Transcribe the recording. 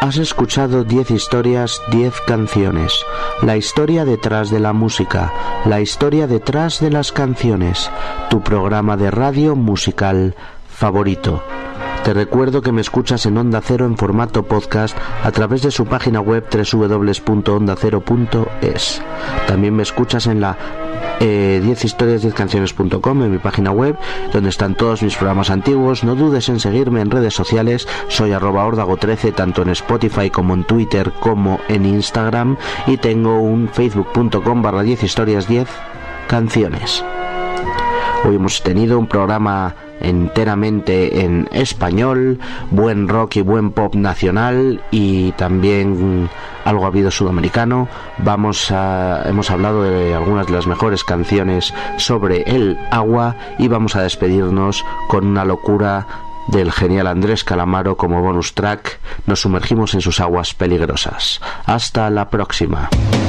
Has escuchado 10 historias, 10 canciones. La historia detrás de la música, la historia detrás de las canciones. Tu programa de radio musical favorito. Te recuerdo que me escuchas en Onda Cero en formato podcast a través de su página web www.ondacero.es. También me escuchas en la 10historias10canciones.com, en mi página web, donde están todos mis programas antiguos. No dudes en seguirme en redes sociales. Soy @ordago13 tanto en Spotify como en Twitter como en Instagram, y tengo un facebook.com/10historias10canciones. Hoy hemos tenido un programa enteramente en español, buen rock y buen pop nacional, y también algo ha habido sudamericano. Hemos hablado de algunas de las mejores canciones sobre el agua, y vamos a despedirnos con una locura del genial Andrés Calamaro como bonus track. Nos sumergimos en sus aguas peligrosas. Hasta la próxima.